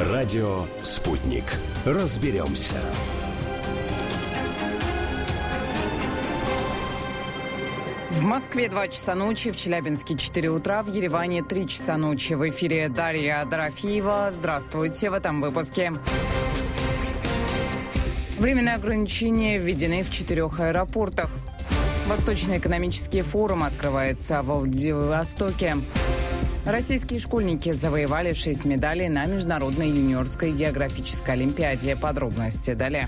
Радио «Спутник». Разберемся. В Москве 2 часа ночи, в Челябинске 4 утра, в Ереване 3 часа ночи. В эфире Дарья Дорофеева. Здравствуйте в этом выпуске. Временные ограничения введены в 4 аэропортах. Восточный экономический форум открывается во Владивостоке. Российские школьники завоевали 6 медалей на Международной юниорской географической олимпиаде. Подробности далее.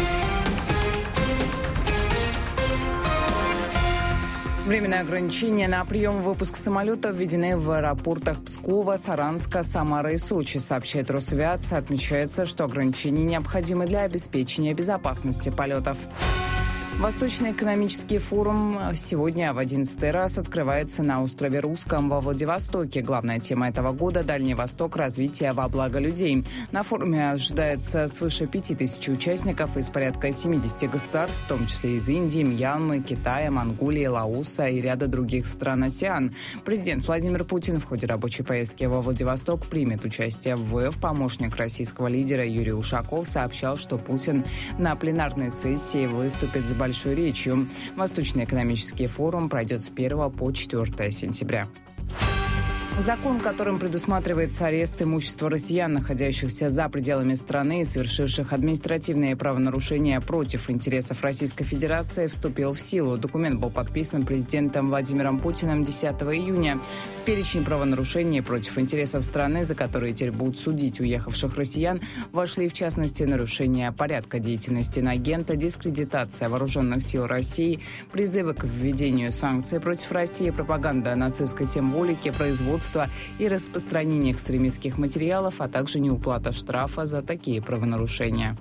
Временные ограничения на прием и выпуск самолетов введены в аэропортах Пскова, Саранска, Самары и Сочи, сообщает Росавиация. Отмечается, что ограничения необходимы для обеспечения безопасности полетов. Восточный экономический форум сегодня в 11-й раз открывается на острове Русском во Владивостоке. Главная тема этого года – Дальний Восток, развитие во благо людей. На форуме ожидается свыше 5000 участников из порядка 70 государств, в том числе из Индии, Мьянмы, Китая, Монголии, Лаоса и ряда других стран АСЕАН. Президент Владимир Путин в ходе рабочей поездки во Владивосток примет участие в ВЭФ. Помощник российского лидера Юрий Ушаков сообщал, что Путин на пленарной сессии выступит с большой речью. Восточный экономический форум пройдет с 1 по 4 сентября. Закон, которым предусматривается арест имущества россиян, находящихся за пределами страны и совершивших административные правонарушения против интересов Российской Федерации, вступил в силу. Документ был подписан президентом Владимиром Путиным 10 июня. В перечень правонарушений против интересов страны, за которые теперь будут судить уехавших россиян, вошли в частности нарушение порядка деятельности иноагента, дискредитация вооруженных сил России, призывы к введению санкций против России, пропаганда нацистской символики, производство и распространение экстремистских материалов, а также неуплата штрафа за такие правонарушения.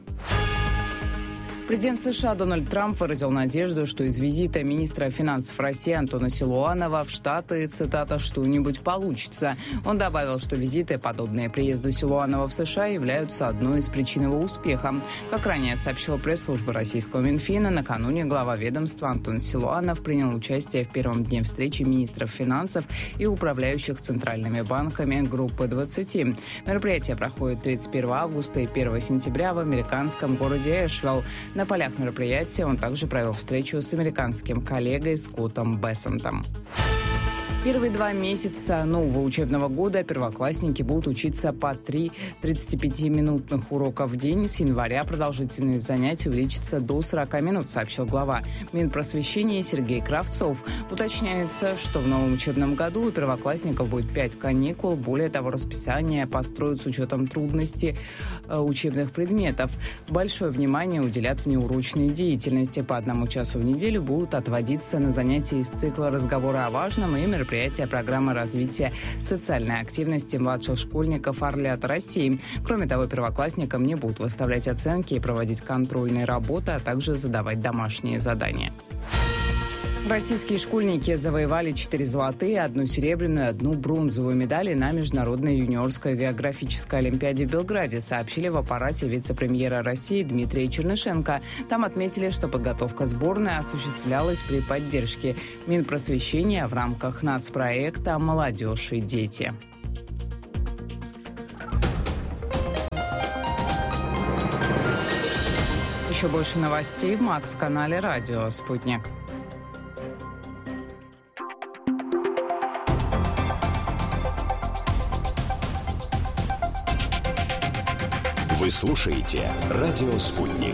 Президент США Дональд Трамп выразил надежду, что из визита министра финансов России Антона Силуанова в Штаты, цитата, «что-нибудь получится». Он добавил, что визиты, подобные приезду Силуанова в США, являются одной из причин его успеха. Как ранее сообщила пресс-служба российского Минфина, накануне глава ведомства Антон Силуанов принял участие в первом дне встречи министров финансов и управляющих центральными банками группы 20. Мероприятие проходит 31 августа и 1 сентября в американском городе Эшвилл. На полях мероприятия он также провел встречу с американским коллегой Скоттом Бессентом. Первые 2 месяца нового учебного года первоклассники будут учиться по 3 35-минутных урока в день. С января продолжительность занятий увеличится до 40 минут, сообщил глава Минпросвещения Сергей Кравцов. Уточняется, что в новом учебном году у первоклассников будет 5 каникул. Более того, расписание построят с учетом трудностей учебных предметов. Большое внимание уделят внеурочной деятельности. По 1 часу в неделю будут отводиться на занятия из цикла «Разговоры о важном» и мероприятия программы развития социальной активности младших школьников «Орлята России». Кроме того, первоклассникам не будут выставлять оценки и проводить контрольные работы, а также задавать домашние задания. Российские школьники завоевали 4 золотые, 1 серебряную и 1 бронзовую медали на Международной юниорской географической олимпиаде в Белграде, сообщили в аппарате вице-премьера России Дмитрия Чернышенко. Там отметили, что подготовка сборной осуществлялась при поддержке Минпросвещения в рамках нацпроекта «Молодежь и дети». Еще больше новостей в Макс-канале «Радио Спутник». Вы слушаете «Радио Спутник».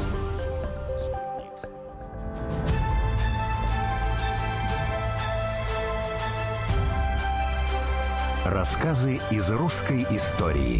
Рассказы из русской истории.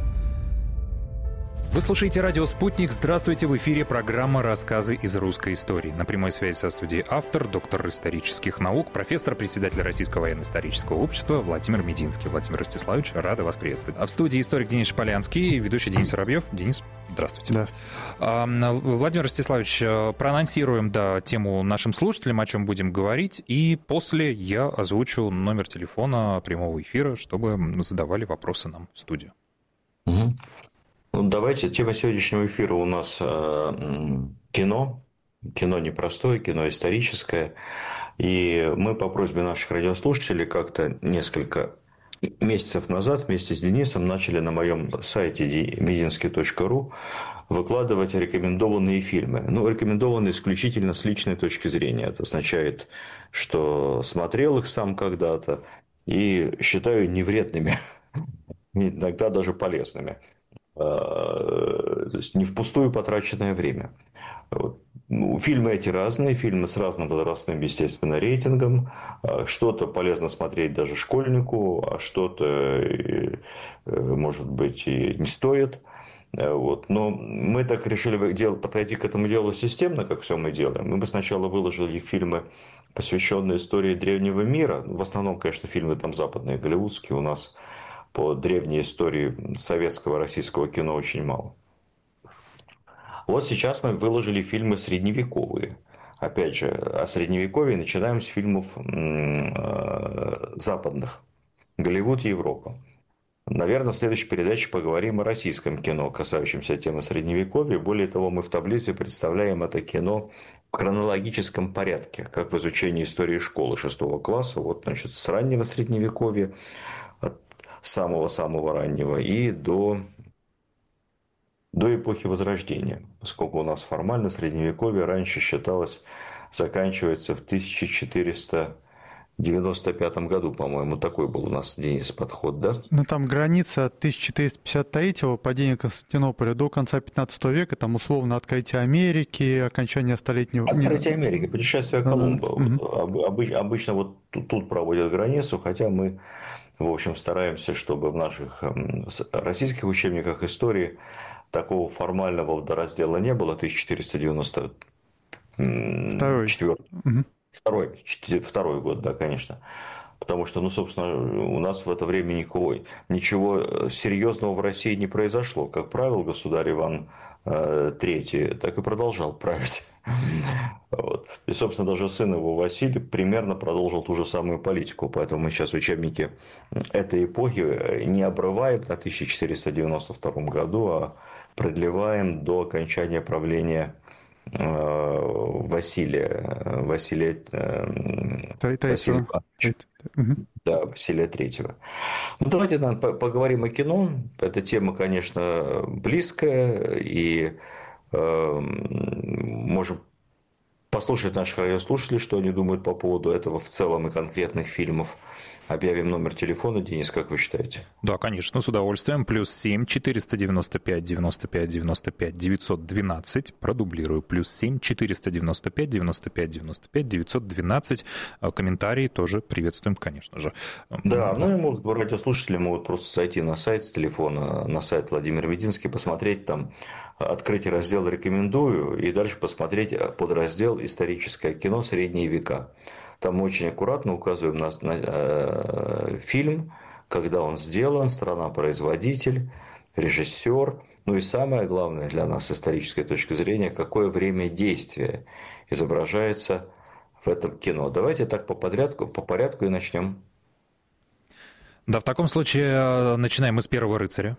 Вы слушаете «Радио Спутник». Здравствуйте, в эфире программа «Рассказы из русской истории». На прямой связи со студией автор, доктор исторических наук, профессор, председатель Российского военно-исторического общества Владимир Мединский. Владимир Ростиславович, рада вас приветствовать. А в студии историк Денис Шполянский и ведущий Денис Воробьев. Денис, здравствуйте. Здравствуйте. Владимир Ростиславович, проанонсируем тему нашим слушателям, о чем будем говорить, и после я озвучу номер телефона прямого эфира, чтобы задавали вопросы нам в студию. Угу. Ну, давайте, тема сегодняшнего эфира у нас кино. Кино непростое, кино историческое. И мы по просьбе наших радиослушателей как-то несколько месяцев назад вместе с Денисом начали на моем сайте medinsky.ru выкладывать рекомендованные фильмы. Ну, рекомендованные исключительно с личной точки зрения. Это означает, что смотрел их сам когда-то и считаю невредными, иногда даже полезными. То есть не впустую потраченное время. Ну, фильмы эти разные, фильмы с разным возрастным, естественно, рейтингом. Что-то полезно смотреть даже школьнику, а что-то, может быть, и не стоит. Вот. Но мы так решили подойти к этому делу системно, как все мы делаем. Мы бы сначала выложили фильмы, посвященные истории древнего мира. В основном, конечно, фильмы там западные, голливудские. У нас по древней истории советского, российского кино очень мало. Вот сейчас мы выложили фильмы средневековые. Опять же, о средневековье начинаем с фильмов западных. Голливуд, Европа. Наверное, в следующей передаче поговорим о российском кино, касающемся темы средневековья. Более того, мы в таблице представляем это кино в хронологическом порядке, как в изучении истории школы 6 класса. Вот, значит, с раннего средневековья, от самого-самого раннего, и до эпохи Возрождения, поскольку у нас формально средневековье раньше считалось, заканчивается в 1495 году, по-моему, такой был у нас, Денис, подход, да? Ну, там граница от 1453-го, падения Константинополя, до конца 15 века, там условно открытие Америки, окончание столетнего... Открытие Америки, путешествие Колумба. Обычно вот тут проводят границу, хотя мы, в общем, стараемся, чтобы в наших российских учебниках истории такого формального водораздела не было. 1494. Второй год, да, конечно. Потому что, ну, собственно, у нас в это время ничего серьезного в России не произошло. Как правил, государь Иван III так и продолжал править. Вот. И, собственно, даже сын его, Василий, примерно продолжил ту же самую политику. Поэтому мы сейчас учебники этой эпохи не обрываем на 1492 году, а продлеваем до окончания правления Василия III. Ну, давайте поговорим о кино. Эта тема, конечно, близкая, и можем послушать наших радиослушателей, что они думают по поводу этого в целом и конкретных фильмов. Объявим номер телефона. Денис, как вы считаете? Да, конечно, с удовольствием. +7 495 95 95 912. Продублирую. +7 495 95 95 912. Комментарии тоже приветствуем, конечно же. Да, ну и радиослушатели могут просто зайти на сайт с телефона, на сайт Владимир Мединский, посмотреть там, открыть раздел «Рекомендую» и дальше посмотреть подраздел «Историческое кино. Средние века». Там мы очень аккуратно указываем на фильм, когда он сделан, страна-производитель, режиссер. Ну и самое главное для нас с исторической точки зрения, какое время действия изображается в этом кино. Давайте так по порядку и начнем. Да, в таком случае начинаем мы с «Первого рыцаря»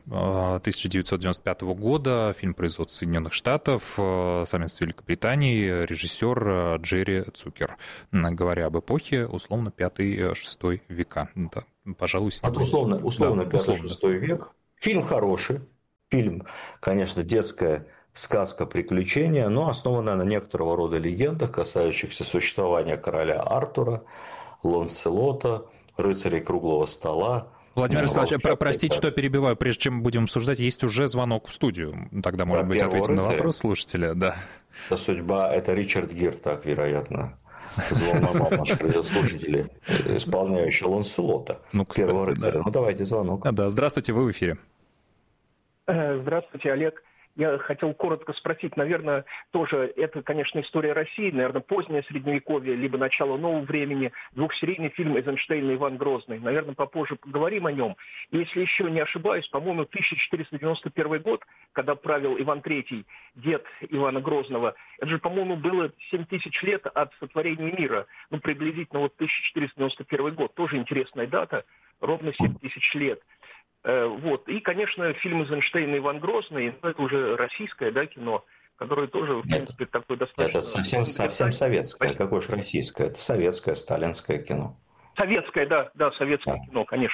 1995 года. Фильм производства Соединенных Штатов, совместно с Великобританией, режиссер Джерри Цукер. Говоря об эпохе, условно, 5-6 века. Да, пожалуй, с ним... Условно 5-6 век. Фильм хороший. Фильм, конечно, детская сказка приключения, но основанная на некоторого рода легендах, касающихся существования короля Артура, Ланселота, рыцарей круглого стола. Владимир Александрович, простите, что перебиваю. Прежде чем будем обсуждать, есть уже звонок в студию. Тогда, может быть, ответим на вопрос слушателя. Да. Это судьба, это Ричард Гир, так, вероятно, взволновал наших радиослушателей, исполняющий Ланселота, Первого рыцаря. Да. Ну, давайте звонок. Да, здравствуйте, вы в эфире. Здравствуйте, Олег. Я хотел коротко спросить, наверное, тоже это, конечно, история России, наверное, позднее Средневековье, либо начало нового времени, двухсерийный фильм Эйзенштейна «Иван Грозный». Наверное, попозже поговорим о нем. Если еще не ошибаюсь, по-моему, 1491 год, когда правил Иван III, дед Ивана Грозного, это же, по-моему, было 7000 лет от сотворения мира, ну, приблизительно вот 1491 год, тоже интересная дата, ровно 7000 лет. Вот. И, конечно, фильм Эйзенштейна «Иван Грозный», это уже российское, да, кино, которое тоже, в принципе, такое достаточно... Это совсем советское, какое же российское? Это советское, сталинское кино. Советское, да, советское кино, конечно.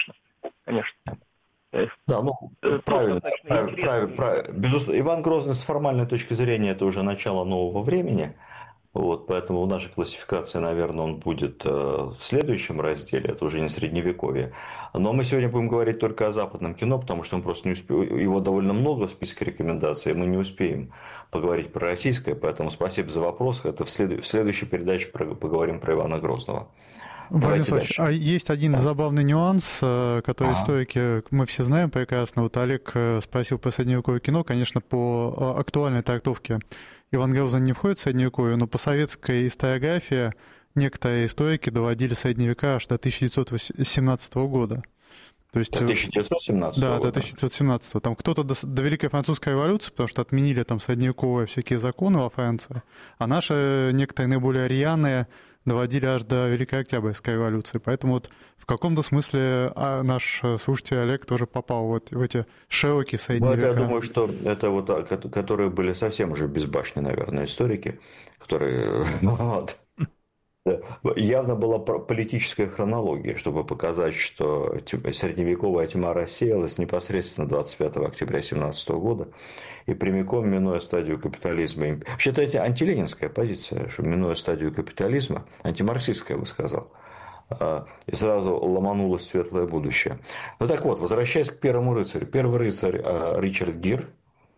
конечно. Да, ну, правильно. Безусловно, Иван Грозный с формальной точки зрения это уже начало нового времени. Вот, поэтому в нашей классификации, наверное, он будет в следующем разделе, это уже не средневековье. Но мы сегодня будем говорить только о западном кино, потому что мы просто не успеем, его довольно много в списке рекомендаций, мы не успеем поговорить про российское, поэтому спасибо за вопрос. Это в следующей передаче поговорим про Ивана Грозного. Владимир Владимирович, а есть один забавный нюанс, который историки, мы все знаем прекрасно. Вот Олег спросил про средневековое кино, конечно, по актуальной трактовке Иван Грозный не входит в средневековье, но по советской историографии некоторые историки доводили средние века аж до 1917 года. То есть, до 1917 Да, до 1917. Там кто-то до Великой Французской революции, потому что отменили там средневековые всякие законы во Франции, а наши некоторые наиболее рьяные доводили аж до Великой Октябрьской революции. Поэтому вот в каком-то смысле наш слушатель Олег тоже попал вот в эти широкие средние века. Я думаю, что это вот, которые были совсем уже безбашенные, наверное, историки, которые... Явно была политическая хронология, чтобы показать, что средневековая тьма рассеялась непосредственно 25 октября 17 года и прямиком, минуя стадию капитализма. Вообще-то это антиленинская позиция, что минуя стадию капитализма, антимарксистская, я бы сказал, и сразу ломанулось светлое будущее. Ну так вот, возвращаясь к первому рыцарю. Первый рыцарь Ричард Гир,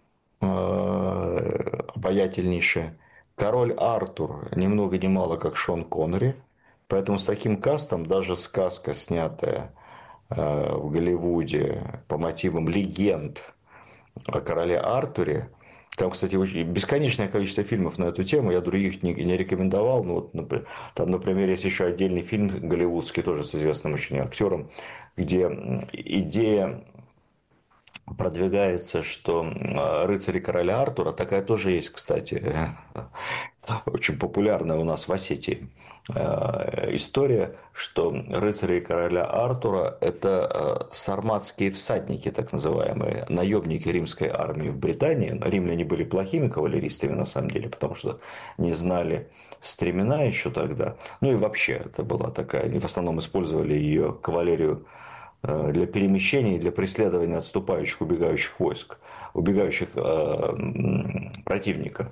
обаятельнейший. Король Артур, ни много ни мало, как Шон Коннери. Поэтому с таким кастом даже сказка, снятая в Голливуде по мотивам легенд о короле Артуре. Там, кстати, очень бесконечное количество фильмов на эту тему. Я других не рекомендовал. Но вот, там, например, есть еще отдельный фильм голливудский, тоже с известным очень актером, где идея продвигается, что рыцари короля Артура, такая тоже есть, кстати, очень популярная у нас в Осетии история, что рыцари короля Артура – это сарматские всадники, так называемые, наемники римской армии в Британии. Римляне были плохими кавалеристами, на самом деле, потому что не знали стремена еще тогда. Ну и вообще, это была такая, они в основном использовали ее кавалерию для перемещения и для преследования отступающих, убегающих войск, убегающих противника,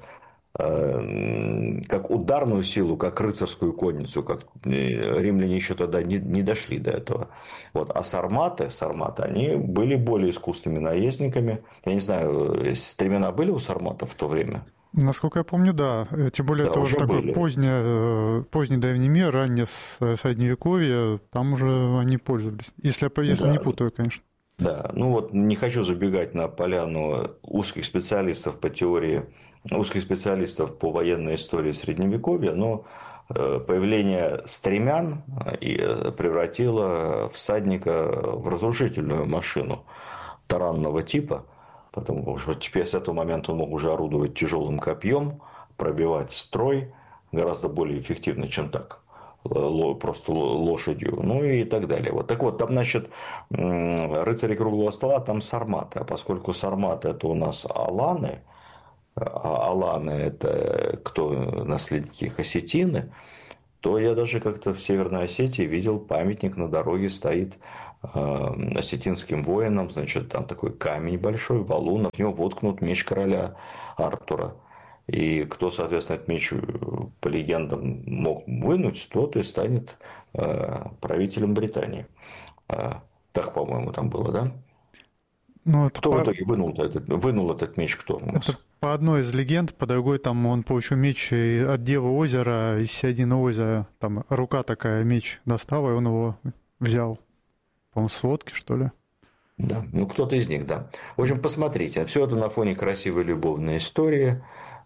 как ударную силу, как рыцарскую конницу, как римляне еще тогда не дошли до этого. Вот. А сарматы, они были более искусными наездниками. Я не знаю, стремена были у сарматов в то время? Насколько я помню, да. Тем более, да, это уже такой поздний древний мир, раннее средневековье, там уже они пользовались. Если да, не путаю, конечно. Да, ну вот не хочу забегать на поляну узких специалистов по теории, узких специалистов по военной истории Средневековья, но появление стремян превратило всадника в разрушительную машину таранного типа. Потому что теперь с этого момента он мог уже орудовать тяжелым копьем, пробивать строй гораздо более эффективно, чем так, просто лошадью, ну и так далее. Вот. Так вот, там, значит, рыцари круглого стола, там сарматы. А поскольку сарматы – это у нас аланы, а аланы – это кто наследники осетины, то я даже как-то в Северной Осетии видел памятник на дороге стоит осетинским воинам, значит, там такой камень большой, валун, в него воткнут меч короля Артура. И кто, соответственно, этот меч, по легендам, мог вынуть, тот и станет правителем Британии. Так, по-моему, там было, да? Ну, кто в итоге вынул этот меч? Кто у нас? Это по одной из легенд, по другой там он получил меч от Девы озера, из середины озера. Там рука такая, меч достала, и он его взял. По-моему, с лодки, что ли? Да, ну кто-то из них, да. В общем, посмотрите, все это на фоне красивой любовной истории.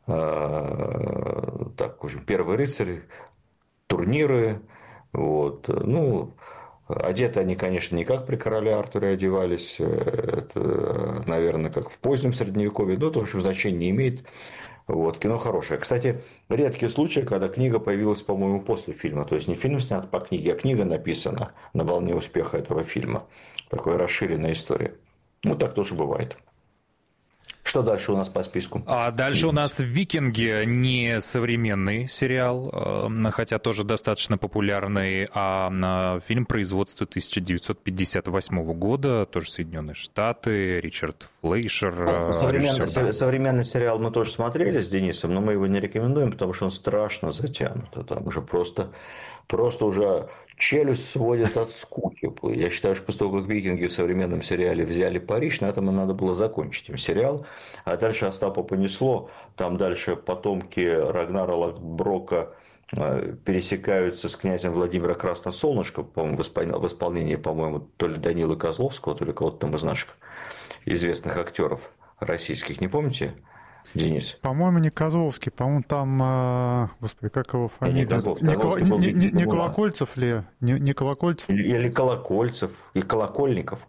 Так, в общем, первый рыцарь, турниры, вот, ну, одеты они, конечно, не как при короле Артуре одевались, это, наверное, как в позднем Средневековье, но это, в общем, значения не имеет. Вот, кино хорошее. Кстати, редкий случай, когда книга появилась, по-моему, после фильма. То есть, не фильм снят по книге, а книга написана на волне успеха этого фильма. Такая расширенная история. Ну, так тоже бывает. Что дальше у нас по списку? А дальше у нас «Викинги», не современный сериал, хотя тоже достаточно популярный, а фильм производства 1958 года, тоже Соединенные Штаты, Ричард Флейшер. Современный сериал мы тоже смотрели с Денисом, но мы его не рекомендуем, потому что он страшно затянут. Там уже просто уже челюсть сводит от скуки. Я считаю, что после того, как «Викинги» в современном сериале взяли Париж, на этом надо было закончить им сериал. А дальше Остапа понесло. Там дальше потомки Рагнара Лодброка пересекаются с князем Владимира Красносолнышко, по-моему, в исполнении, по-моему, то ли Данилы Козловского, то ли кого-то там из наших известных актеров российских. Не помните? Денис. По-моему, не Козловский, по-моему, там, господи, как его фамилия? Не Колокольцев ли? Не Колокольцев? Или Колокольцев, и Колокольников.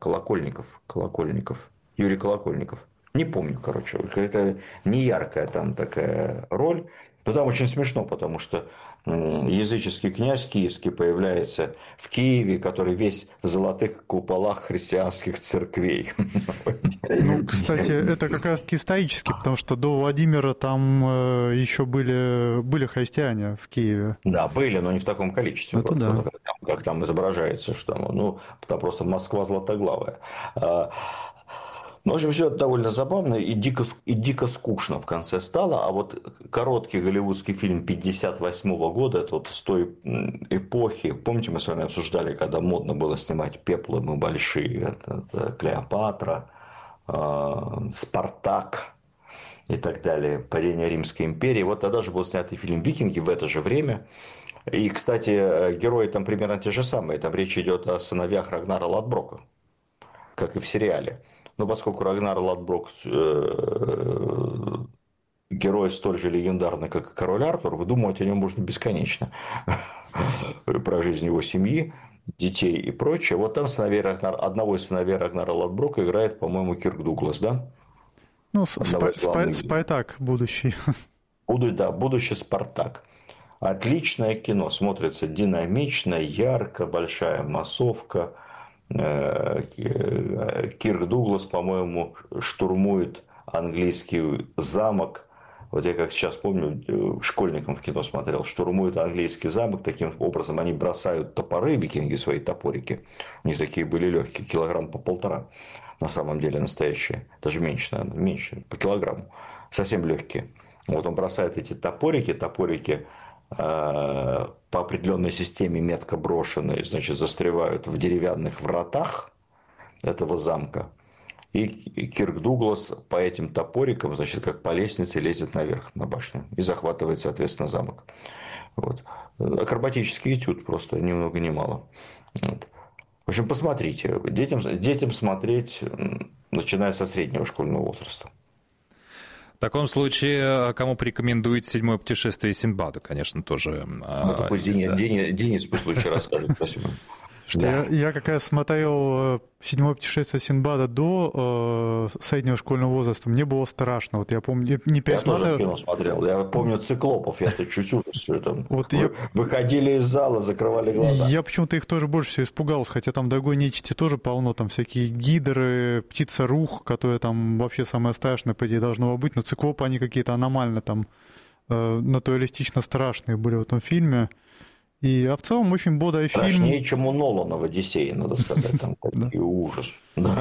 Юрий Колокольников. Не помню, короче. Это не яркая там такая роль. Но там очень смешно, потому что языческий князь киевский появляется в Киеве, который весь в золотых куполах христианских церквей. Ну, кстати, это как раз-таки исторически, потому что до Владимира там еще были христиане в Киеве. Да, были, но не в таком количестве. Это да. Как там изображается, что там просто Москва златоглавая. Ну, в общем, все это довольно забавно и дико скучно в конце стало. А вот короткий голливудский фильм 1958 года, это вот с той эпохи, помните, мы с вами обсуждали, когда модно было снимать пеплы мы большие, это Клеопатра, Спартак и так далее, падение Римской империи. Вот тогда же был снят и фильм «Викинги» в это же время. И, кстати, герои там примерно те же самые. Там речь идет о сыновьях Рагнара Лодброка, как и в сериале. Но поскольку Рагнар Лодброк герой столь же легендарный, как и король Артур, выдумывать о нем можно бесконечно. Про жизнь его семьи, детей и прочее. Вот там одного из сыновей Рагнара Лодброка играет, по-моему, Кирк Дуглас, да? Ну, Спартак будущий. Будущий Спартак. Отличное кино. Смотрится динамично, ярко, большая массовка. Кирк Дуглас, по-моему, штурмует английский замок. Вот я как сейчас помню, школьником в кино смотрел, штурмует английский замок. Таким образом, они бросают топоры, викинги, свои топорики. У них такие были легкие, килограмм по 1,5. На самом деле настоящие. Даже меньше, наверное, меньше, по килограмму. Совсем легкие. Вот он бросает эти топорики по определенной системе метко брошенные, значит, застревают в деревянных вратах этого замка. И Кирк Дуглас по этим топорикам, значит, как по лестнице лезет наверх на башню и захватывает, соответственно, замок. Вот. Акробатический этюд просто ни много ни мало. Вот. В общем, посмотрите. Детям смотреть, начиная со среднего школьного возраста. В таком случае, кому порекомендуете «Седьмое путешествие Синдбада», конечно, тоже. Ну, пусть Денис по случаю расскажет. Спасибо. Я как раз смотрел «Седьмое путешествие Синдбада» до среднего школьного возраста. Мне было страшно. Вот я помню, не пересмотрел. Я тоже кино смотрел. Я помню «Циклопов». Я-то чуть ужас, что там. Выходили из зала, закрывали глаза. Я почему-то их тоже больше всего испугался, хотя там другой нечисти тоже полно. Там всякие гидры, птица-рух, которые там вообще самое страшное, по идее, должно быть. Но циклопы, они какие-то аномально там натуралистично страшные были в этом фильме. А в целом очень бодрый фильм. Страшнее, чем у Нолана в «Одиссее», надо сказать. Там такой ужас.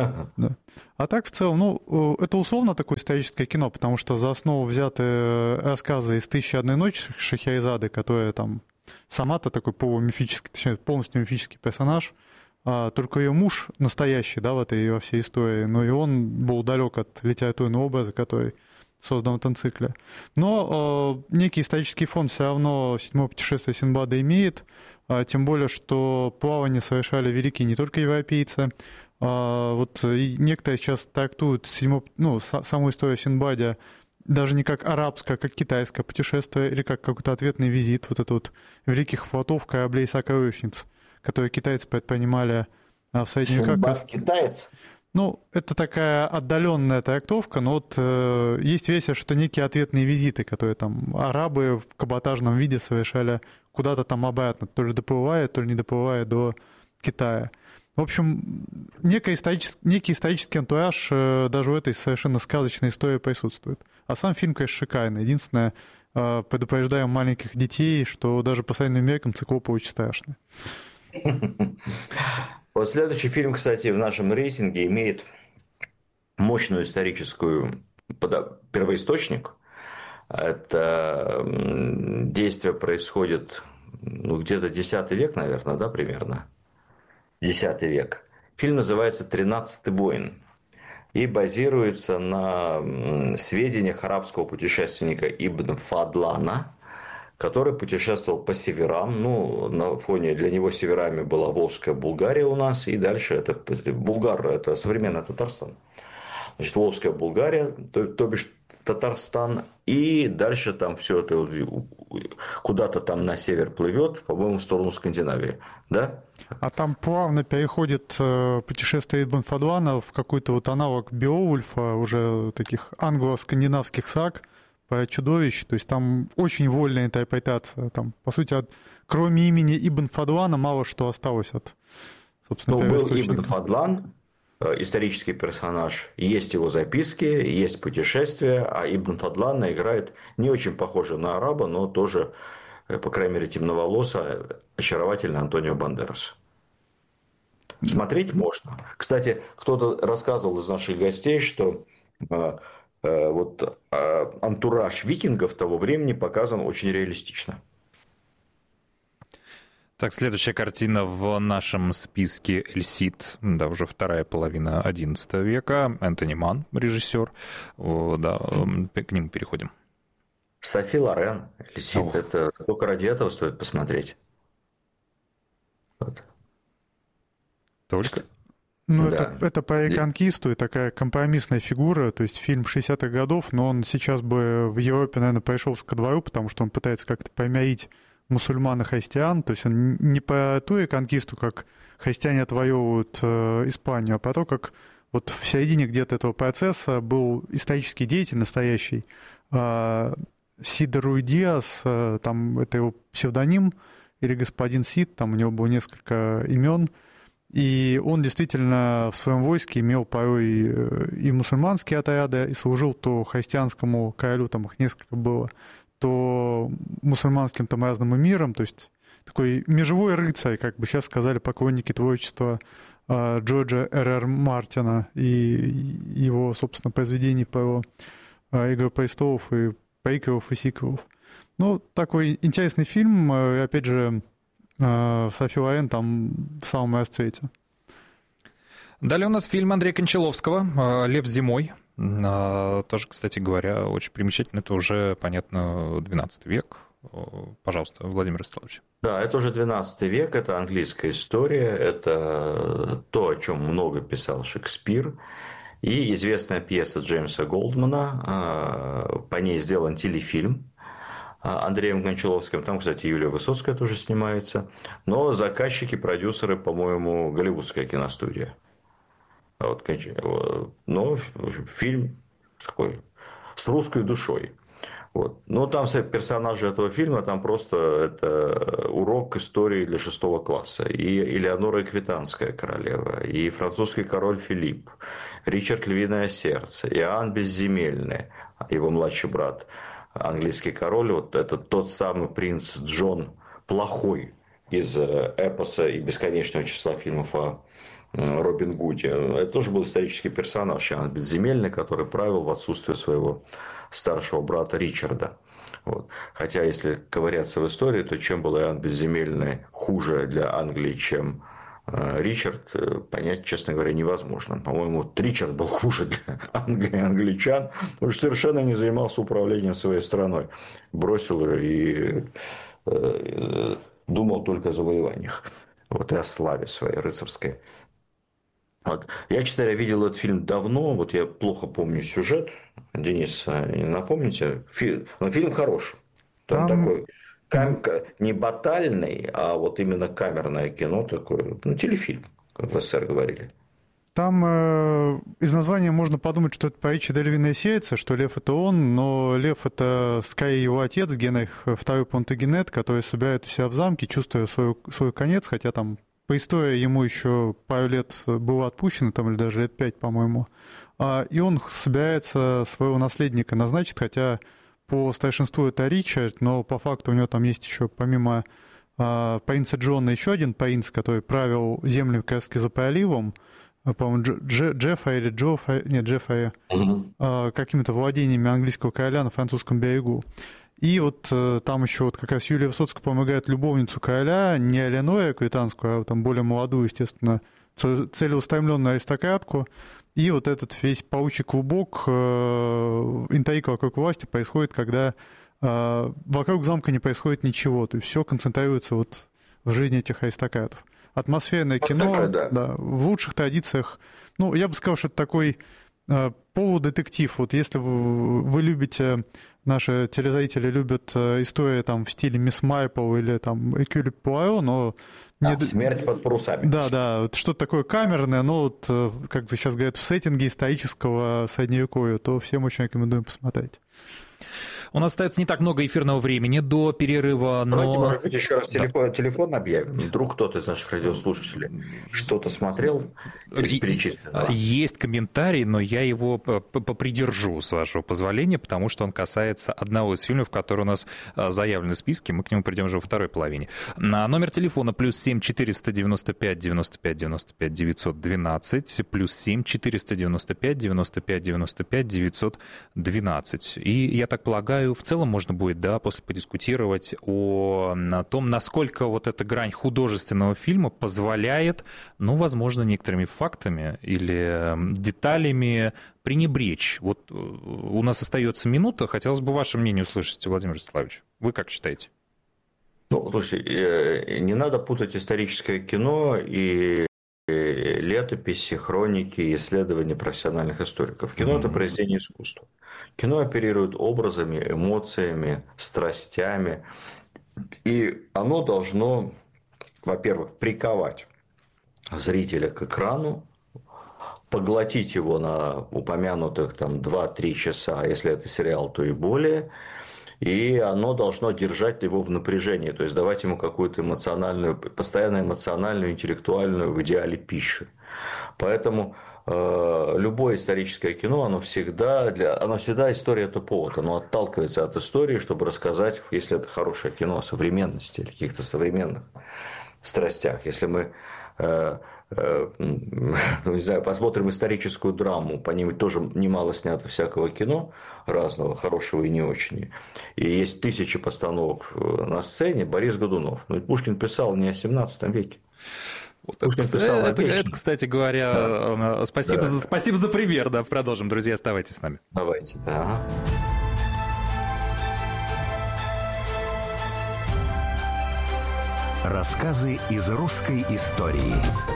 А так, в целом, это условно такое историческое кино, потому что за основу взяты рассказы из «Тысячи и одной ночи» Шахерезады, которая там сама-то такой полумифический, точнее, полностью мифический персонаж, только ее муж настоящий, да, во всей истории, но и он был далек от литературного образа, который создан в этом цикле. Но некий исторический фон все равно «Седьмое путешествие Синдбада» имеет, тем более, что плавание совершали великие не только европейцы. Вот некоторые сейчас трактуют саму историю о Синдбаде даже не как арабское, а как китайское путешествие или как какой-то ответный визит вот это вот великих флотов, кораблей и сокровищниц, которые китайцы предпринимали в средние века. Синдбад китаец? Это такая отдаленная трактовка, но вот есть версия, что это некие ответные визиты, которые там арабы в каботажном виде совершали куда-то там обратно, то ли доплывая, то ли не доплывая до Китая. В В общем, некий исторический антураж даже в этой совершенно сказочной истории присутствует. А сам фильм, конечно, шикарный. Единственное, предупреждаем маленьких детей, что даже по современным меркам циклопы очень страшные. Вот следующий фильм, кстати, в нашем рейтинге имеет мощную историческую первоисточник. Это действие происходит где-то X век, наверное, да, примерно? X век. Фильм называется «13-й воин» и базируется на сведениях арабского путешественника Ибн Фадлана, который путешествовал по северам. Ну, на фоне для него северами была Волжская Булгария у нас, и дальше это Булгар, это современный Татарстан. Значит, Волжская Булгария, то бишь Татарстан, и дальше там все это куда-то там на север плывет, по-моему, в сторону Скандинавии, да? А там плавно переходит путешествие Ибн Фадлана в какой-то вот аналог Беовульфа, уже таких англо-скандинавских саг про чудовищ, то есть там очень вольная интерпретация. Там, по сути, кроме имени Ибн Фадлана мало что осталось от, собственно, первоисточника. Был Ибн Фадлан, исторический персонаж, есть его записки, есть путешествия, а Ибн Фадлан играет не очень похоже на араба, но тоже, по крайней мере, темноволосый, очаровательный Антонио Бандерас. Смотреть можно. Кстати, кто-то рассказывал из наших гостей, что вот антураж викингов того времени показан очень реалистично. Так, следующая картина в нашем списке «Эль Сид», да, уже вторая половина XI века, Энтони Манн, режиссер, да, к нему переходим. Софи Лорен, «Эль Сид», это только ради этого стоит посмотреть. Вот. Только? Ну, да. это по Реконкисту и такая компромиссная фигура, то есть фильм 60-х годов, но он сейчас бы в Европе, наверное, пришелся ко двору, потому что он пытается как-то помирить мусульман и христиан, то есть он не по ту реконкисту, как христиане отвоевывают Испанию, а про то, как вот в середине где-то этого процесса был исторический деятель настоящий, Сид Руй Диас, там это его псевдоним, или господин Сид, там у него было несколько имен, и он действительно в своем войске имел порой и мусульманские отряды, и служил то христианскому королю, там их несколько было, то мусульманским там разным миром, то есть такой межевой рыцарь, как бы сейчас сказали поклонники творчества Джорджа Р.Р. Мартина и его, собственно, произведений про «Игру престолов» и приквелов и сиквелов. Ну, такой интересный фильм, опять же, Софи Лорен там в самом расцвете. Далее у нас фильм Андрея Кончаловского «Лев зимой». Тоже, кстати говоря, очень примечательно. Это уже, понятно, XII век. Пожалуйста, Владимир Ростиславович. Да, это уже XII век, это английская история, это то, о чем много писал Шекспир. И известная пьеса Джеймса Голдмана, по ней сделан телефильм Андреем Кончаловским. Там, кстати, Юлия Высоцкая тоже снимается. Но заказчики, продюсеры, по-моему, голливудская киностудия. Вот, но фильм такой с русской душой. Вот. Но там персонажи этого фильма, там просто это урок истории для 6 класса. И Элеонора Эквитанская королева, и французский король Филипп, Ричард Львиное сердце, Иоанн Безземельный, его младший брат, английский король, вот это тот самый принц Джон Плохой из эпоса и бесконечного числа фильмов о Робин Гуде. Это тоже был исторический персонаж, Иоанн Безземельный, который правил в отсутствие своего старшего брата Ричарда. Вот. Хотя, если ковыряться в истории, то чем был Иоанн Безземельный хуже для Англии, чем Ричард, понять, честно говоря, невозможно. По-моему, Ричард был хуже для Англии и англичан, потому что совершенно не занимался управлением своей страной. Бросил ее и думал только о завоеваниях. Вот и о славе своей рыцарской. Вот. Я, честно говоря, видел этот фильм давно, вот я плохо помню сюжет. Денис, не напомните? Но фильм хороший. Там такой не батальный, а вот именно камерное кино такое, ну, телефильм, как в СССР говорили. Там из названия можно подумать, что это по Ричарду Львиное сердце, что Лев — это он, но Лев — это скорее его отец, Генрих II Плантагенет, который собирает у себя в замке, чувствуя свой конец, хотя там по истории ему еще пару лет было отпущено, там, или даже лет 5, по-моему, и он собирается своего наследника назначить, хотя по старшинству это Ричард, но по факту у него там есть еще, помимо принца Джона, еще один принц, который правил землями как раз за проливом, по-моему, Джеффри, какими-то владениями английского короля на французском берегу. И вот там еще вот как раз Юлия Высоцкая помогает любовницу короля, не Элеонору Аквитанскую, а там более молодую, естественно, целеустремленную аристократку. И вот этот весь паучий клубок интриг вокруг власти происходит, когда вокруг замка не происходит ничего, то есть все концентрируется вот в жизни этих аристократов. Атмосферное кино, да, в лучших традициях. Ну, я бы сказал, что это такой полудетектив. Вот если вы любите, наши телезрители любят истории там в стиле Мисс Марпл или там Эркюль Пуаро, но... «Смерть под парусами». Да, вот что-то такое камерное, но вот, как бы сейчас говорят, в сеттинге исторического Средневековья, то всем очень рекомендуем посмотреть. У нас остается не так много эфирного времени до перерыва, но... Давайте, может быть, еще раз телефон объявим. Вдруг кто-то из наших радиослушателей что-то смотрел из перечисленного. Есть комментарий, но я его попридержу, с вашего позволения, потому что он касается одного из фильмов, который у нас заявлен в списке. Мы к нему придем уже во второй половине. Номер телефона +7 495 95 95 912, +7 495 95 95 912. И я так полагаю, в целом можно будет, да, после подискутировать о том, насколько вот эта грань художественного фильма позволяет, ну, возможно, некоторыми фактами или деталями пренебречь. Вот у нас остается минута, хотелось бы ваше мнение услышать, Владимир Ростиславович. Вы как считаете? Ну, слушайте, не надо путать историческое кино и летописи, хроники, исследования профессиональных историков. Кино – это произведение искусства. Кино оперирует образами, эмоциями, страстями. И оно должно, во-первых, приковать зрителя к экрану, поглотить его на упомянутых там 2-3 часа, если это сериал, то и более. И оно должно держать его в напряжении, то есть давать ему какую-то эмоциональную, постоянно эмоциональную, интеллектуальную, в идеале, пищу. Поэтому любое историческое кино, оно всегда история – это повод. Оно отталкивается от истории, чтобы рассказать, если это хорошее кино, о современности или каких-то современных страстях. Если мы не знаю, посмотрим историческую драму, по ним тоже немало снято всякого кино разного, хорошего и не очень. И есть тысячи постановок на сцене. Борис Годунов. Ну, и Пушкин писал не о 17 веке. Вот это, кстати говоря, спасибо за пример. Да, продолжим, друзья, оставайтесь с нами. Давайте, да. Рассказы из русской истории.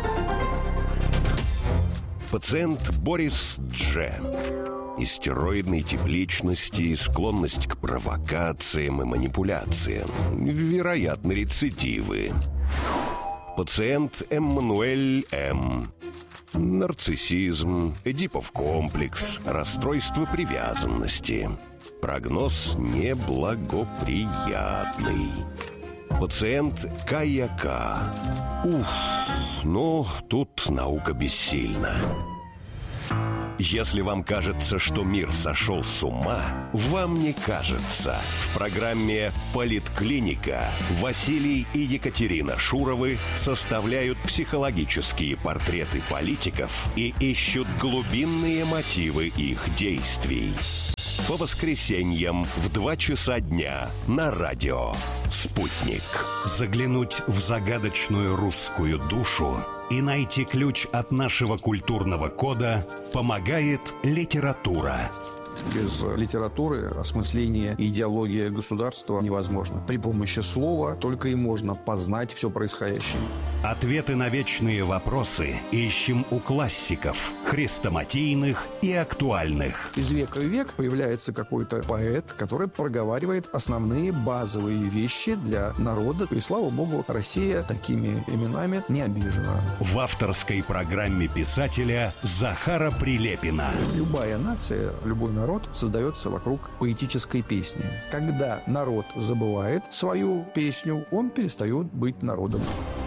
Пациент Борис Дж. Истероидной тип личности, склонность к провокациям и манипуляциям. Вероятно, рецидивы. Пациент Эммануэль М. Нарциссизм, Эдипов комплекс, расстройство привязанности. Прогноз неблагоприятный. Пациент К.Я.К. Ну, тут наука бессильна. Если вам кажется, что мир сошел с ума, вам не кажется. В программе «Политклиника» Василий и Екатерина Шуровы составляют психологические портреты политиков и ищут глубинные мотивы их действий. По воскресеньям в 2 часа дня на радио «Спутник». Заглянуть в загадочную русскую душу и найти ключ от нашего культурного кода помогает литература. Без литературы осмысление и идеология государства невозможно. При помощи слова только и можно познать все происходящее. Ответы на вечные вопросы ищем у классиков, хрестоматийных и актуальных. Из века в век появляется какой-то поэт, который проговаривает основные базовые вещи для народа. И, слава богу, Россия такими именами не обижена. В авторской программе писателя Захара Прилепина. Любая нация, любой народ создается вокруг поэтической песни. Когда народ забывает свою песню, он перестает быть народом.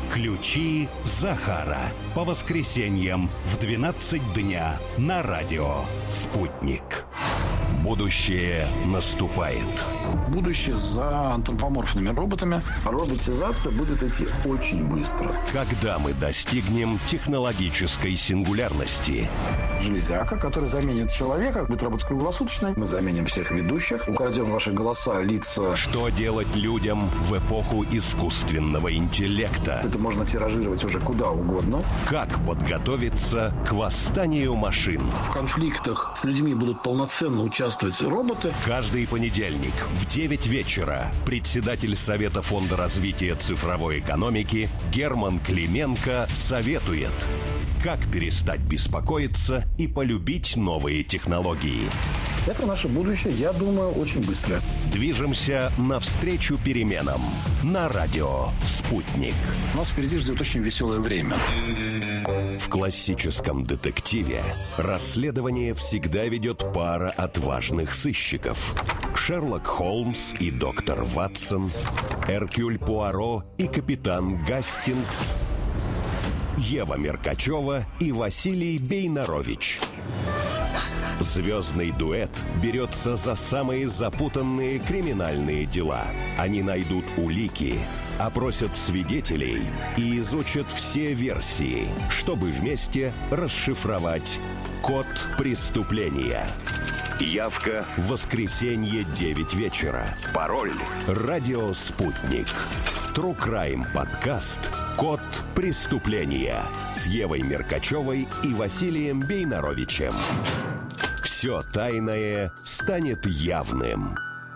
Ключи Захара. По воскресеньям в 12 дня на радио «Спутник». Будущее наступает. Будущее за антропоморфными роботами. Роботизация будет идти очень быстро. Когда мы достигнем технологической сингулярности? Железяка, которая заменит человека, будет работать круглосуточно. Мы заменим всех ведущих, украдем ваши голоса, лица. Что делать людям в эпоху искусственного интеллекта? Это можно тиражировать уже куда угодно. Как подготовиться к восстанию машин? В конфликтах с людьми будут полноценно участвовать роботы. Каждый понедельник в 9 вечера председатель Совета фонда развития цифровой экономики Герман Клименко советует, как перестать беспокоиться и полюбить новые технологии. Это наше будущее, я думаю, очень быстро. Движемся навстречу переменам на радио «Спутник». Нас впереди ждет очень веселое время. В классическом детективе расследование всегда ведет пара отважных сыщиков. Шерлок Холмс и доктор Ватсон, Эркюль Пуаро и капитан Гастингс, Ева Меркачева и Василий Бейнарович. Звездный дуэт берется за самые запутанные криминальные дела. Они найдут улики, опросят свидетелей и изучат все версии, чтобы вместе расшифровать код преступления. Явка в воскресенье 9 вечера. Пароль «Радио Спутник». True Crime подкаст «Код преступления» с Евой Меркачевой и Василием Бейнаровичем. Все тайное станет явным.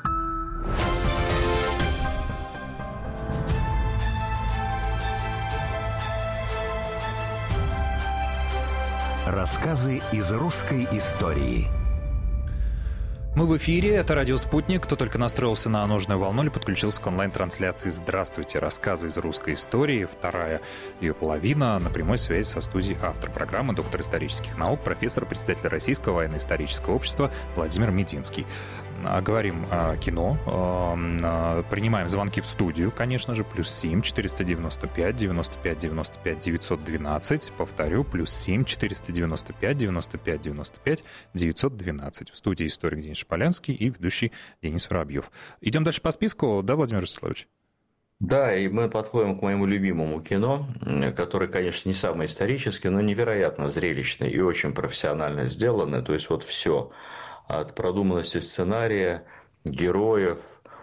Рассказы из русской истории. Мы в эфире, это радио «Спутник». Кто только настроился на нужную волну или подключился к онлайн-трансляции. Здравствуйте, рассказы из русской истории. Вторая ее половина на прямой связи со студией автор программы, доктор исторических наук, профессор, председатель Российского военно-исторического общества Владимир Мединский. Говорим о кино, принимаем звонки в студию, конечно же, +7 495 95 95 912. Повторю, +7 495 95 95 912. В студии историк Денис Полянский и ведущий Денис Воробьев. Идем дальше по списку, да, Владимир Ростиславович? Да, и мы подходим к моему любимому кино, которое, конечно, не самое историческое, но невероятно зрелищное и очень профессионально сделанное. То есть вот все от продуманности сценария, героев,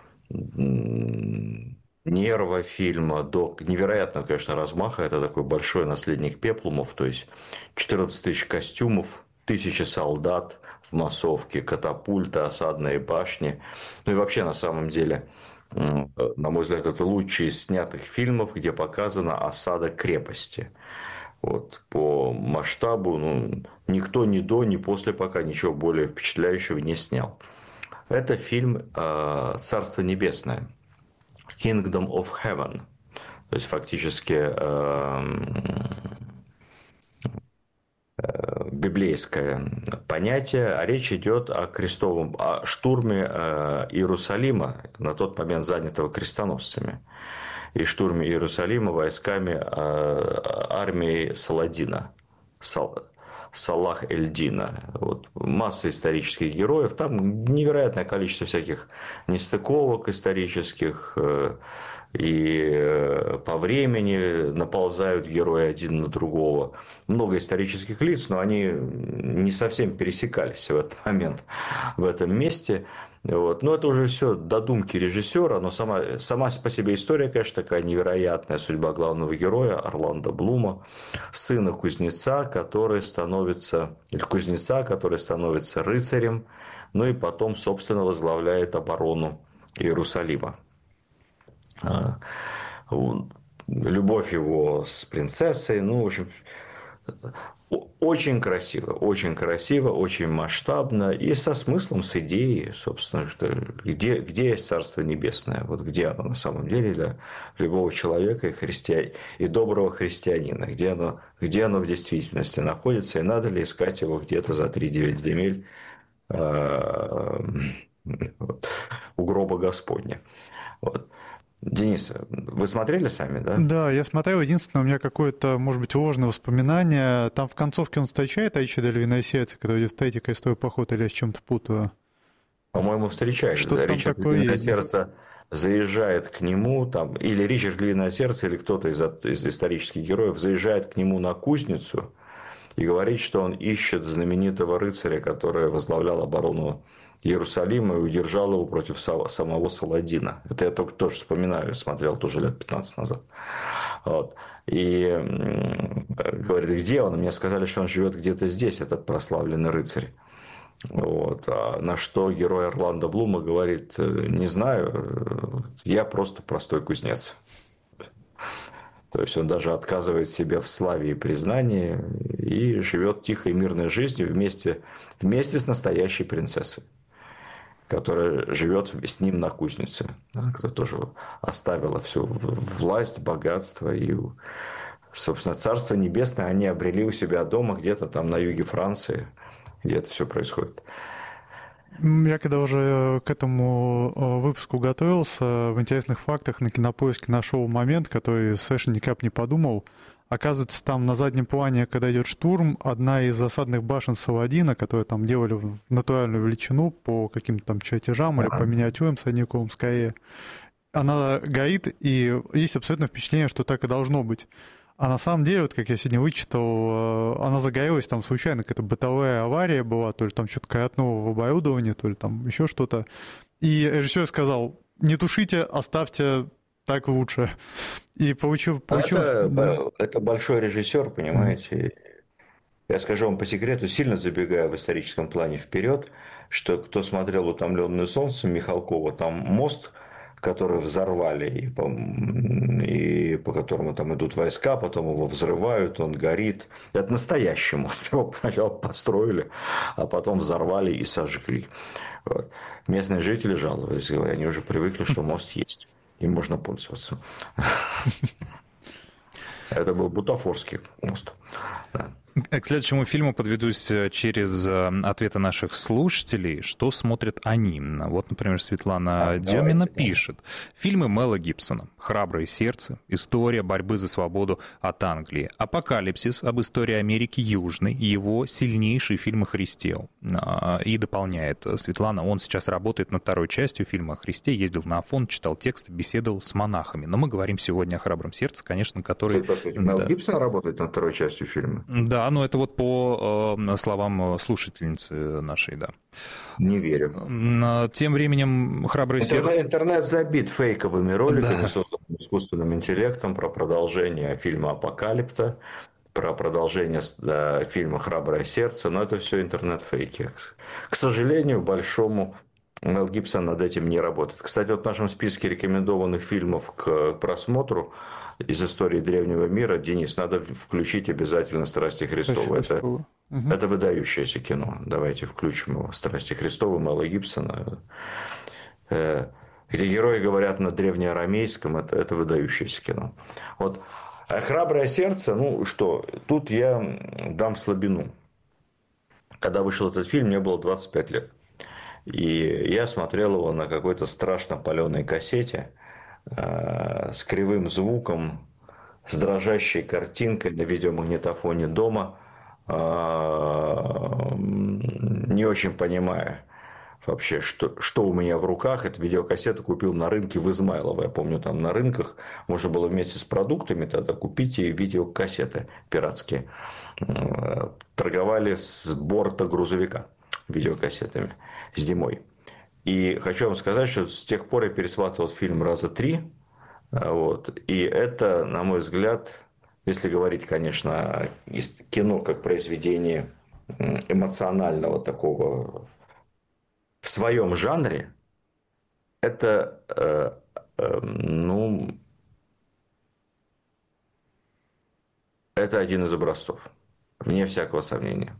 нерва фильма до невероятного, конечно, размаха. Это такой большой наследник пеплумов, то есть 14 тысяч костюмов, 1000 солдат в массовке, катапульты, осадные башни. Ну и вообще, на самом деле, на мой взгляд, это лучший из снятых фильмов, где показана осада крепости. Вот, по масштабу никто ни до, ни после пока ничего более впечатляющего не снял. Это фильм «Царство небесное», Kingdom of Heaven. То есть, фактически, библейское понятие, а речь идет о штурме Иерусалима, на тот момент занятого крестоносцами, и штурме Иерусалима войсками армии Саладина, Салах-эль-Дина. Вот. Масса исторических героев, там невероятное количество всяких нестыковок исторических, и по времени наползают герои один на другого. Много исторических лиц, но они не совсем пересекались в этот момент, в этом месте. Вот. Но это уже все додумки режиссера, но сама по себе история, конечно, такая невероятная. Судьба главного героя Орландо Блума, сына кузнеца, который становится рыцарем, ну и потом, собственно, возглавляет оборону Иерусалима. Любовь его с принцессой, в общем, очень красиво, очень масштабно и со смыслом, с идеей, собственно, что где есть Царство Небесное, вот где оно на самом деле для любого человека и доброго христианина, где оно в действительности находится, и надо ли искать его где-то за 3-9 земель у гроба Господня. Вот. Денис, вы смотрели сами, да? Да, я смотрел. Единственное, у меня какое-то, может быть, ложное воспоминание. Там в концовке он встречает Аичи де Львиное сердце, которое идет в третий крестовый поход, или я с чем-то путаю? По-моему, встречает. Что-то там Ричард такое Львиное есть. сердце заезжает к нему, там, или Ричард Львиное сердце, или кто-то из исторических героев заезжает к нему на кузницу и говорит, что он ищет знаменитого рыцаря, который возглавлял оборону Иерусалима и удержал его против самого Саладина. Это я только тоже вспоминаю, смотрел тоже лет 15 назад. Вот. И говорит, где он? Мне сказали, что он живет где-то здесь, этот прославленный рыцарь. Вот. А на что герой Орландо Блума говорит, не знаю, я просто простой кузнец. То есть он даже отказывает себе в славе и признании и живет тихой мирной жизнью вместе с настоящей принцессой, которая живет с ним на кузнице, которая тоже оставила всю власть, богатство и, собственно, Царство Небесное они обрели у себя дома где-то там на юге Франции, где это все происходит. Я когда уже к этому выпуску готовился, в интересных фактах на Кинопоиске нашел момент, который совершенно никак не подумал. Оказывается, там на заднем плане, когда идет штурм, одна из осадных башен Саладина, которые там делали в натуральную величину по каким-то там чертежам или по миниатюрам средневековым скорее, она горит, и есть абсолютно впечатление, что так и должно быть. А на самом деле, вот как я сегодня вычитал, она загорелась, там случайно какая-то бытовая авария была, то ли там что-то от нового оборудования, то ли там еще что-то. И режиссер сказал, не тушите, оставьте, так лучше. И получил... Это большой режиссер, понимаете. Я скажу вам по секрету, сильно забегая в историческом плане вперед, что кто смотрел «Утомленную солнцем» Михалкова, там мост, который взорвали, и по которому там идут войска, потом его взрывают, он горит. Это настоящему. Его сначала построили, а потом взорвали и сожгли. Вот. Местные жители жаловались, они уже привыкли, что мост есть, им можно пользоваться. Это был бутафорский мост. К следующему фильму подведусь через ответы наших слушателей, что смотрят они. Вот, например, Светлана Демина пишет. Фильмы Мела Гибсона. «Храброе сердце», «История борьбы за свободу от Англии», «Апокалипсис» об истории Америки Южной, его сильнейший фильм о Христе. И дополняет Светлана, он сейчас работает над второй частью фильма о Христе, ездил на Афон, читал тексты, беседовал с монахами. Но мы говорим сегодня о «Храбром сердце», конечно, который... Мел Гибсон работает над второй частью фильма? Да, но это вот по словам слушательницы нашей, да. Не верю. Тем временем «Храброе сердце». Интернет забит фейковыми роликами, созданными искусственным интеллектом про продолжение фильма «Апокалипта», про продолжение фильма «Храброе сердце», но это все интернет-фейки. К сожалению, большому, Мел Гибсон над этим не работает. Кстати, вот в нашем списке рекомендованных фильмов к просмотру из истории древнего мира, Денис, надо включить обязательно «Страсти Христовы». Это выдающееся кино. Давайте включим его. «Страсти Христовы» Мела Гибсона. Где герои говорят на древнеарамейском, это выдающееся кино. Вот. А «Храброе сердце», ну что, тут я дам слабину. Когда вышел этот фильм, мне было 25 лет. И я смотрел его на какой-то страшно паленой кассете с кривым звуком, с дрожащей картинкой на видеомагнитофоне дома, не очень понимая вообще, что у меня в руках. Эту видеокассету купил на рынке в Измайлово. Я помню, там на рынках можно было вместе с продуктами тогда купить и видеокассеты пиратские. Торговали с борта грузовика видеокассетами зимой. И хочу вам сказать, что с тех пор я пересматривал фильм раза 3. Вот. И это, на мой взгляд, если говорить, конечно, кино как произведение эмоционального такого в своем жанре, это, это один из образцов, вне всякого сомнения.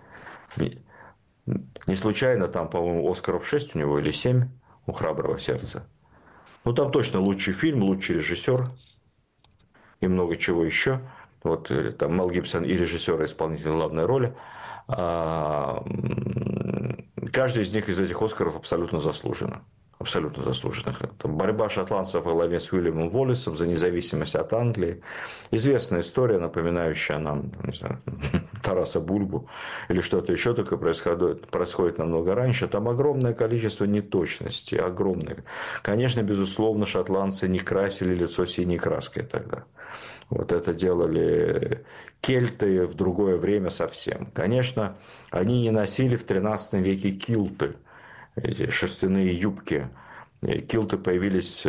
Не случайно там, по-моему, Оскаров 6 у него или 7 у «Храброго сердца». Ну, там точно лучший фильм, лучший режиссер и много чего еще. Вот там Мел Гибсон и режиссер, и исполнитель главной роли. Каждый из них, из этих «Оскаров» абсолютно заслуженно. абсолютно заслуженных. Это борьба шотландцев во главе с Уильямом Уоллесом за независимость от Англии. Известная история, напоминающая нам, не знаю, Тараса Бульбу или что-то еще такое происходит намного раньше. Там огромное количество неточностей, огромное. Конечно, безусловно, шотландцы не красили лицо синей краской тогда. Вот это делали кельты в другое время совсем. Конечно, они не носили в 13 веке килты, эти шерстяные юбки. Килты появились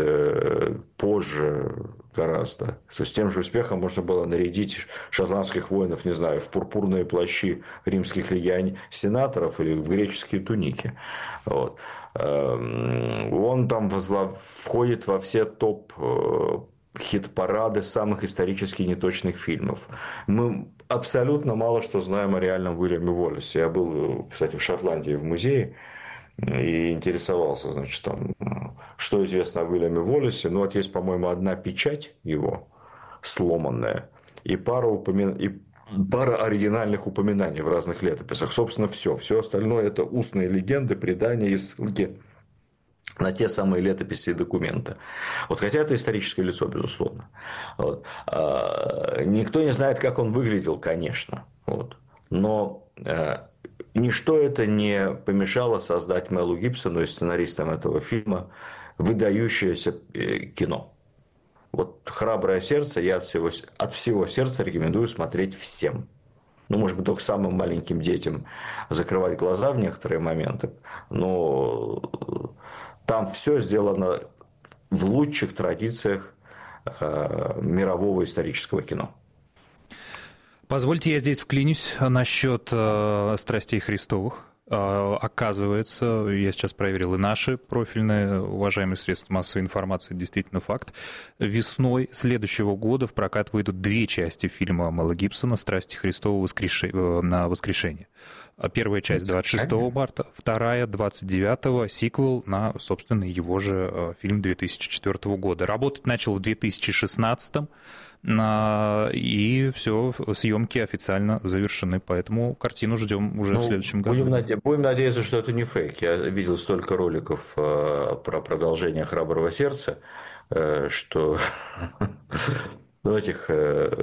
позже гораздо. С тем же успехом можно было нарядить шотландских воинов, не знаю, в пурпурные плащи римских сенаторов или в греческие туники. Вот. Он там входит во все топ хит-парады самых исторически неточных фильмов. Мы абсолютно мало что знаем о реальном Уильяме Уоллесе. Я был, кстати, в Шотландии в музее и интересовался, значит, там, что известно о Уильяме Уоллесе. Ну, вот есть, по-моему, одна печать его сломанная и пара оригинальных упоминаний в разных летописях. Собственно, все. Все остальное – это устные легенды, предания и ссылки на те самые летописи и документы. Вот, хотя это историческое лицо, безусловно. Вот. Никто не знает, как он выглядел, конечно. Вот. Но ничто это не помешало создать Мелу Гибсону и сценаристам этого фильма выдающееся кино. Вот «Храброе сердце» я от всего сердца рекомендую смотреть всем. Ну, может быть, только самым маленьким детям закрывать глаза в некоторые моменты, но там все сделано в лучших традициях мирового исторического кино. Позвольте, я здесь вклинюсь насчет страстей Христовых. Оказывается, я сейчас проверил, и наши профильные уважаемые средства массовой информации, действительно факт. Весной следующего года в прокат выйдут 2 части фильма Мела Гибсона «Страсти Христовы на воскрешение». Первая часть 26 марта, вторая 29-го, сиквел на, собственно, его же фильм 2004 года. Работать начал в 2016-м, и все, съемки официально завершены, поэтому картину ждем уже в следующем году. Будем надеяться, что это не фейк. Я видел столько роликов про продолжение «Храброго сердца», что этих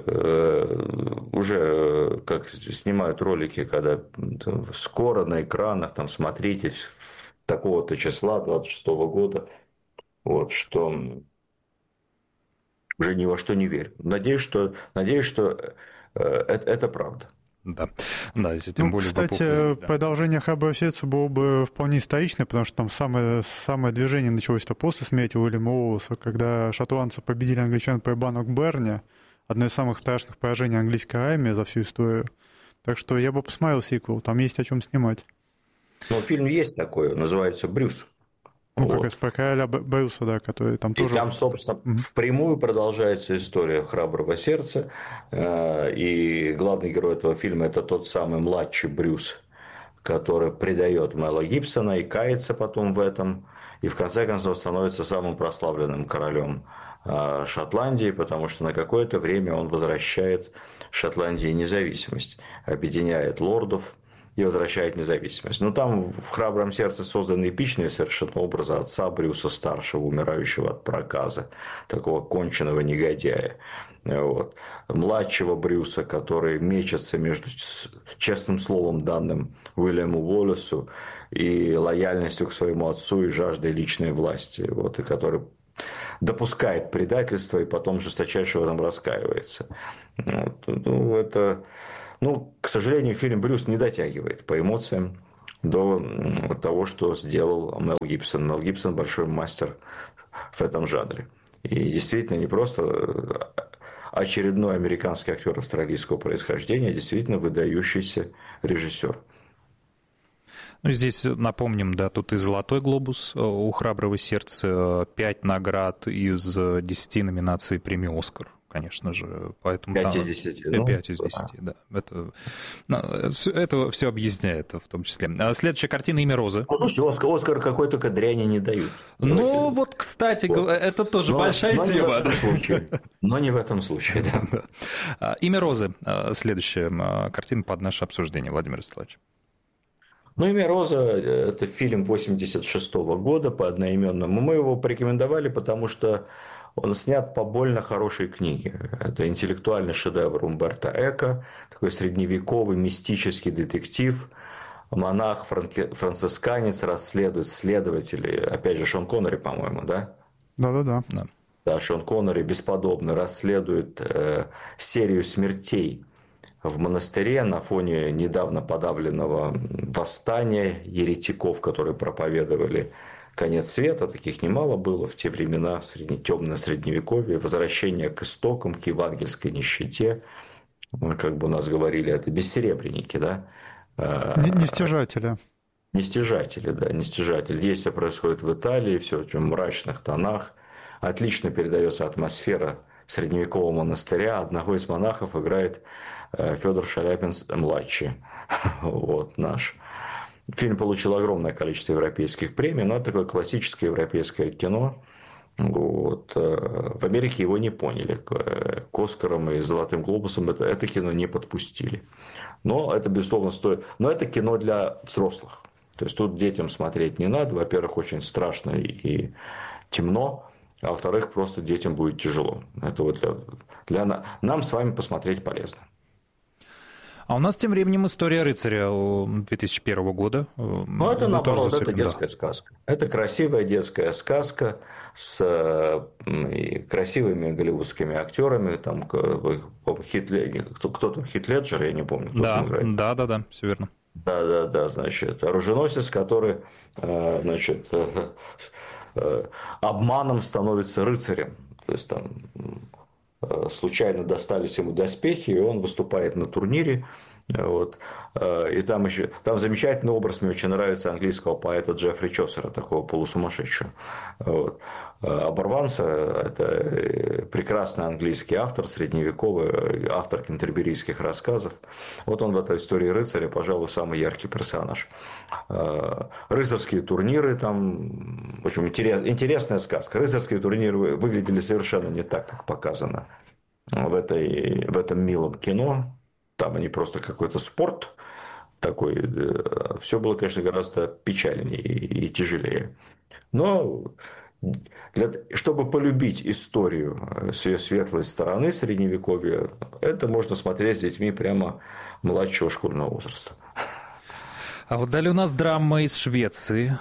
уже как снимают ролики, когда скоро на экранах, там, смотрите, такого-то числа, 26-го года, вот, что уже ни во что не верю. Надеюсь, что это правда. Да, тем более. Кстати, продолжение «Храброго сердца» было бы вполне историчное, потому что там самое движение началось-то после смерти Уильяма Уоллеса, когда шотландцы победили англичан при Баннокберне, одно из самых страшных поражений английской армии за всю историю. Так что я бы посмотрел сиквел, там есть о чем снимать. Но фильм есть такой, называется «Брюс». Ну, вот. Как раз про короля Брюса, да, который там тоже... И там, собственно, впрямую продолжается история «Храброго сердца», и главный герой этого фильма – это тот самый младший Брюс, который предает Мела Гибсона и кается потом в этом, и в конце концов становится самым прославленным королем Шотландии, потому что на какое-то время он возвращает Шотландии независимость, объединяет лордов и возвращает независимость. Но там в «Храбром сердце» созданы эпичные совершенно образы отца Брюса старшего, умирающего от проказа, такого конченного негодяя. Вот. Младшего Брюса, который мечется между честным словом, данным Уильяму Уоллесу, и лояльностью к своему отцу и жаждой личной власти, вот, и который допускает предательство и потом жесточайше в этом раскаивается. Вот. К сожалению, фильм «Брюс» не дотягивает по эмоциям до того, что сделал Мел Гибсон. Мел Гибсон – большой мастер в этом жанре. И действительно не просто очередной американский актер австралийского происхождения, а действительно выдающийся режиссер. Ну, здесь напомним, да, тут и «Золотой глобус» у «Храброго сердца», 5 наград из 10 номинаций премии «Оскар». Конечно же, поэтому 5 из 10. 5 из 10, да. Это все объясняет в том числе. Следующая картина «Имя Розы». Слушайте, Оскар какой только дряни не дают. Ну, вот, кстати, это тоже большая тема. Но не в этом случае, да. «Имя Розы» – следующая картина под наше обсуждение, Владимир Вячеславович. Ну, «Имя Роза» – это фильм 1986 года по одноименному. Мы его порекомендовали, потому что он снят по больно хорошей книге. Это интеллектуальный шедевр Умберто Эко, такой средневековый мистический детектив. Монах, францисканец расследует, следователи, опять же, Шон Коннери, по-моему, да? Да. Да, Шон Коннери бесподобно расследует серию смертей в монастыре на фоне недавно подавленного восстания еретиков, которые проповедовали конец света. Таких немало было в те времена, темное средневековье, возвращение к истокам, к евангельской нищете. Как бы у нас говорили, это бессеребренники, да? Нестяжатели. Нестяжатели, да, нестяжатели. Действие происходит в Италии, все в мрачных тонах. Отлично передается атмосфера средневекового монастыря. Одного из монахов играет Федор Шаляпин-младший. Вот наш. Фильм получил огромное количество европейских премий, но это такое классическое европейское кино. Вот. В Америке его не поняли. К «Оскарам» и «Золотым глобусам» это кино не подпустили. Но это, безусловно, стоит. Но это кино для взрослых. То есть тут детям смотреть не надо. Во-первых, очень страшно и темно. А во-вторых, просто детям будет тяжело. Это вот для нам с вами посмотреть полезно. А у нас тем временем «История рыцаря» 2001 года. Ну, это наоборот, это детская сказка. Это красивая детская сказка с красивыми голливудскими актерами. Там кто там, Хит Леджер, я не помню, кто там играет. Да, все верно. Да, значит, оруженосец, который, значит, обманом становится рыцарем. То есть там случайно достались ему доспехи, и он выступает на турнире. Вот. И там замечательный образ, мне очень нравится, английского поэта Джеффри Чосера, такого полусумасшедшего. Вот. Оборванца – это прекрасный английский автор, средневековый автор кентерберийских рассказов. Вот он в этой «Истории рыцаря», пожалуй, самый яркий персонаж. Рыцарские турниры, там, в общем, интересная сказка. Рыцарские турниры выглядели совершенно не так, как показано в этом милом кино. Там они просто какой-то спорт такой. Все было, конечно, гораздо печальнее и тяжелее. Но чтобы полюбить историю с ее светлой стороны средневековья, это можно смотреть с детьми прямо младшего школьного возраста. А вот далее у нас драма из Швеции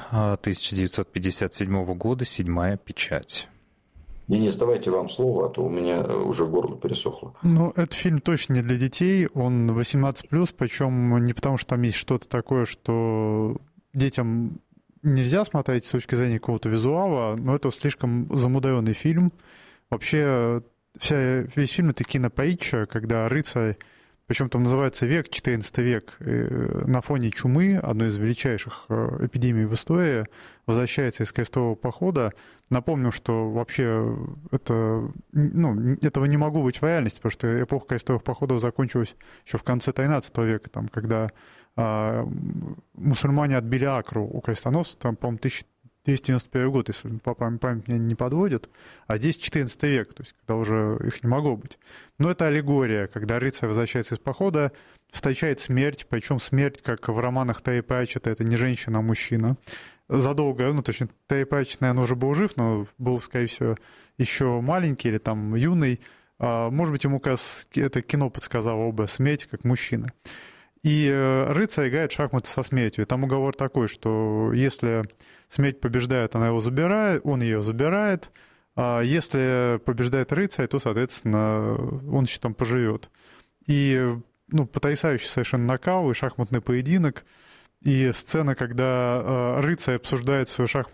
1957 года «Седьмая печать». Денис, давайте вам слово, а то у меня уже горло пересохло. Ну, этот фильм точно не для детей, он 18+, причем не потому, что там есть что-то такое, что детям нельзя смотреть с точки зрения какого-то визуала, но это слишком замудренный фильм. Вообще, весь фильм — это кинопритча, когда рыцарь, причем там называется век, 14 век, на фоне чумы, одной из величайших эпидемий в истории, возвращается из крестового похода. Напомню, что вообще этого не могло быть в реальности, потому что эпоха крестовых походов закончилась еще в конце 13 века, там, когда мусульмане отбили Акру у крестоносцев, там, по-моему, 1291 год, если память меня не подводит, а здесь 14 век, то есть когда уже их не могло быть. Но это аллегория, когда рыцарь возвращается из похода, встречает смерть, причем смерть, как в романах Терри Пратчетта, это не женщина, а мужчина. Задолго, точнее, Терри Пратчетт, наверное, уже был жив, но был, скорее всего, еще маленький или там юный. Может быть, ему как раз это кино подсказало образ смерти как мужчины. И рыцарь играет в шахматы со смертью. И там уговор такой, что если смерть побеждает, он ее забирает. А если побеждает рыцарь, то, соответственно, он еще там поживет. И потрясающий совершенно накал и шахматный поединок. И сцена, когда рыцарь обсуждает свою шахматную